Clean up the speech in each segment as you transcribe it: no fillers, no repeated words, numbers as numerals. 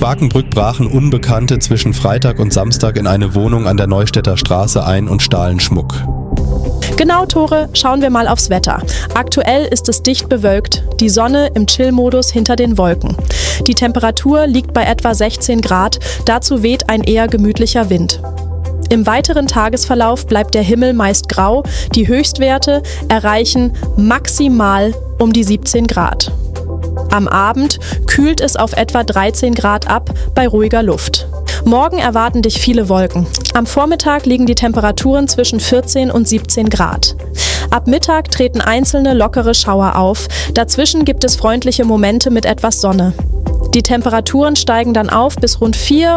Quakenbrück brachen Unbekannte zwischen Freitag und Samstag in eine Wohnung an der Neustädter Straße ein und stahlen Schmuck. Genau, Tore, schauen wir mal aufs Wetter. Aktuell ist es dicht bewölkt, die Sonne im Chill-Modus hinter den Wolken. Die Temperatur liegt bei etwa 16 Grad, dazu weht ein eher gemütlicher Wind. Im weiteren Tagesverlauf bleibt der Himmel meist grau, die Höchstwerte erreichen maximal um die 17 Grad. Am Abend kühlt es auf etwa 13 Grad ab bei ruhiger Luft. Morgen erwarten dich viele Wolken. Am Vormittag liegen die Temperaturen zwischen 14 und 17 Grad. Ab Mittag treten einzelne lockere Schauer auf. Dazwischen gibt es freundliche Momente mit etwas Sonne. Die Temperaturen steigen dann auf bis rund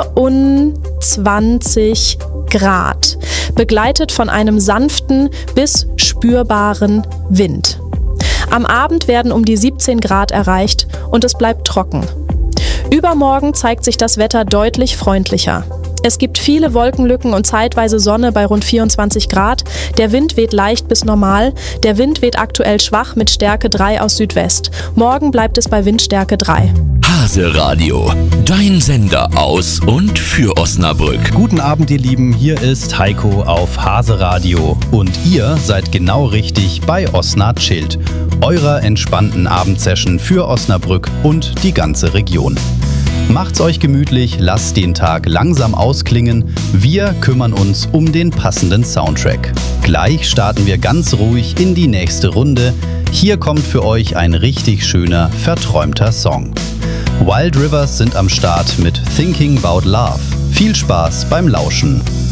24 Grad, begleitet von einem sanften bis spürbaren Wind. Am Abend werden um die 17 Grad erreicht und es bleibt trocken. Übermorgen zeigt sich das Wetter deutlich freundlicher. Es gibt viele Wolkenlücken und zeitweise Sonne bei rund 24 Grad. Der Wind weht leicht bis normal. Der Wind weht aktuell schwach mit Stärke 3 aus Südwest. Morgen bleibt es bei Windstärke 3. Hase Radio, dein Sender aus und für Osnabrück. Guten Abend, ihr Lieben, hier ist Heiko auf Hase Radio und ihr seid genau richtig bei Osna Chillt, eurer entspannten Abendsession für Osnabrück und die ganze Region. Macht's euch gemütlich, lasst den Tag langsam ausklingen. Wir kümmern uns um den passenden Soundtrack. Gleich starten wir ganz ruhig in die nächste Runde. Hier kommt für euch ein richtig schöner, verträumter Song. Wild Rivers sind am Start mit Thinking About Love. Viel Spaß beim Lauschen.